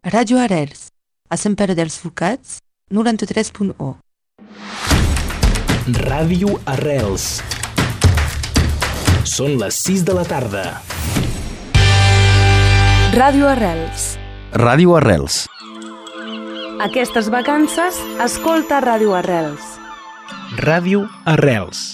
Ràdio Arrels, a Sant Pere dels Forcats, 93.1. Ràdio Arrels. Són les 6 de la tarda. Ràdio Arrels. Ràdio Arrels. Aquestes vacances, escolta Ràdio Arrels. Ràdio Arrels.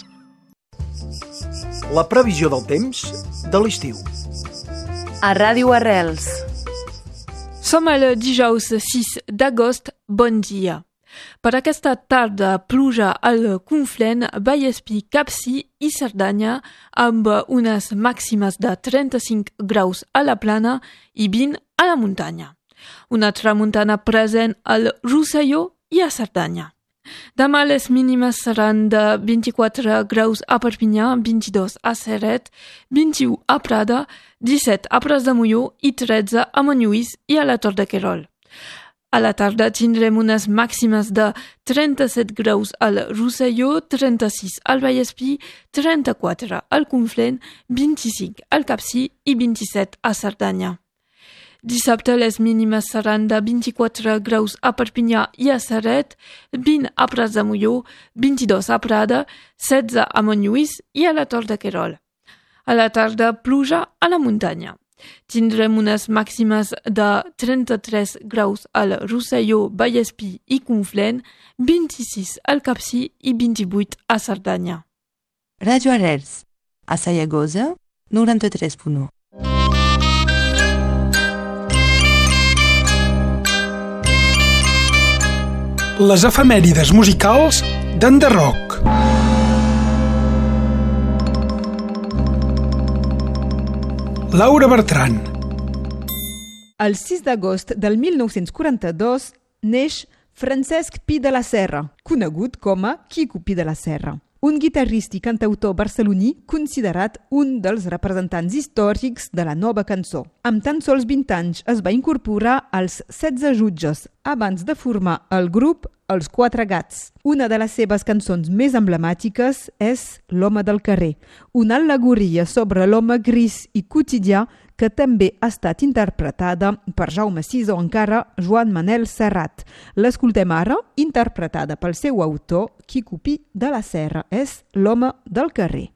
La previsió del temps de l'estiu. A Ràdio Arrels. Som el dijous 6 d'agost, bon dia. Per aquesta tarda, pluja al Conflent, Vallespir, Capcir i Cerdanya, amb unes màximes de 35 graus a la plana i 20 a la muntanya. Una tramuntana present al Rosselló i a Cerdanya. Demà les mínimes seran de 24 graus a Perpinyà, 22 a Ceret, 21 a Prada, 17 a Pras de Molló i 13 a Montlluís i a la Tor de Querol. A la tarda tindrem unes màximes de 37 graus al Rosselló, 36 al Vallespir, 34 al Conflent, 25 al Capcir i 27 a Cerdanya. Dissabte les mínimes seran de 24 graus a Perpinyà i a Ceret, 20 a Pras de Molló, 22 a Prada, 16 a Montlluís i a la Tor de Querol. A la tarda pluja a la muntanya. Tindrem unes màximes de 33 graus al Rosselló, Vallespir i Conflent, 26 al Capcir i 28 a Cerdanya. Ràdio Arrels, a Sallagosa, 93.1. Les efemèrides musicals d'Enderroc. Laura Bertran. El 6 d'agost del 1942 neix Francesc Pi de la Serra, conegut com a Quico Pi de la Serra, un guitarrista i cantautor barceloní considerat un dels representants històrics de la nova cançó. Amb tan sols 20 anys es va incorporar als 16 jutges abans de formar el grup Els Quatre Gats. Una de les seves cançons més emblemàtiques és L'home del carrer, una al·legoria sobre l'home gris i quotidià que també ha estat interpretada per Jaume Sisa o encara Joan Manel Serrat. L'escoltem ara, interpretada pel seu autor, Quico Pi de la Serra. És L'home del carrer.